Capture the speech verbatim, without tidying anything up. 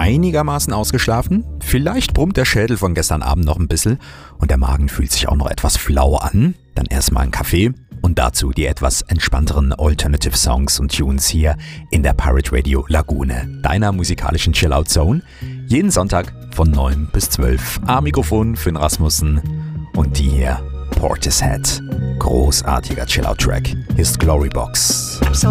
einigermaßen ausgeschlafen? Vielleicht brummt der Schädel von gestern Abend noch ein bisschen und der Magen fühlt sich auch noch etwas flau an? Dann erstmal einen Kaffee und dazu die etwas entspannteren Alternative Songs und Tunes hier in der Pirate Radio Lagune, deiner musikalischen Chill-Out-Zone. Jeden Sonntag von neun bis zwölf. Am Mikrofon Finn Rasmussen und die hier Portishead. Großartiger Chill-Out-Track. Hier ist Glorybox. So